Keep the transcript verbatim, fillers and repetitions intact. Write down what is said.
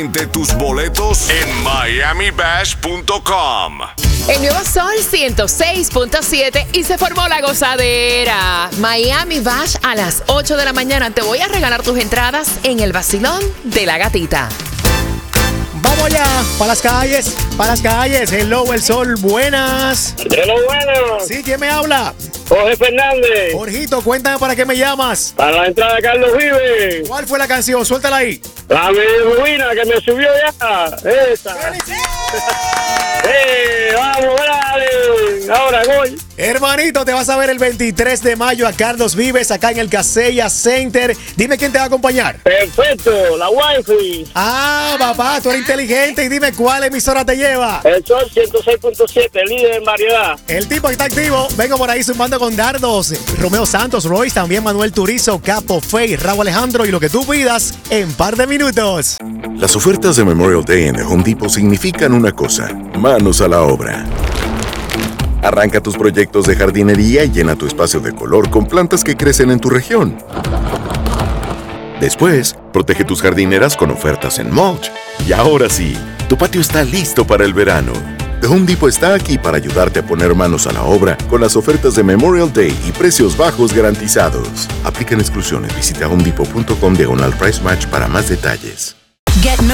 De tus boletos en miami bash punto com. El nuevo Sol ciento seis punto siete y se formó la gozadera. Miami Bash a las ocho de la mañana. Te voy a regalar tus entradas en el vacilón de la gatita. Vamos allá, para las calles, para las calles. Hello, el Sol, buenas. Hello, buenas. Sí, ¿quién me habla? Jorge Fernández. Jorgito, cuéntame para qué me llamas. Para la entrada de Carlos Vives. ¿Cuál fue la canción? Suéltala ahí. La ruina que me subió ya. Esa. ¡Eh! ¡Vamos, dale! Ahora voy. Hermanito, te vas a ver el veintitrés de mayo a Carlos Vives acá en el Casella Center. Dime quién te va a acompañar. Perfecto, la wifi. Ah, papá, tú eres inteligente y dime cuál emisora te lleva. El Sol ciento seis punto siete, líder en variedad. El tipo está activo. Vengo por ahí sumando con dardos. Romeo Santos, Royce, también Manuel Turizo, Capo, Fey, Raúl Alejandro y lo que tú pidas en par de minutos. Las ofertas de Memorial Day en The Home Depot significan una cosa: manos a la obra. Arranca tus proyectos de jardinería y llena tu espacio de color con plantas que crecen en tu región. Después, protege tus jardineras con ofertas en mulch. Y ahora sí, tu patio está listo para el verano. The Home Depot está aquí para ayudarte a poner manos a la obra con las ofertas de Memorial Day y precios bajos garantizados. Aplican exclusiones. Visita home depot punto com diagonal price match para más detalles. Get